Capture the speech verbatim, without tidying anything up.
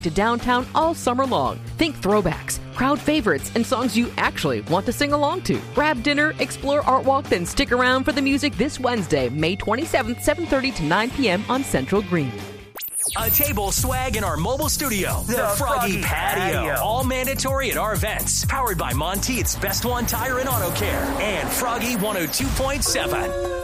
to downtown all summer long. Think throwbacks, crowd favorites, and songs you actually want to sing along to. Grab dinner, explore Art Walk, then stick around for the music this Wednesday, May twenty-seventh, seven thirty to nine p.m. on Central Green. A table, swag, in our mobile studio. The, the Froggy, Froggy Patio. Patio. All mandatory at our events. Powered by Monteith's Best One Tire and Auto Care. And Froggy one oh two point seven.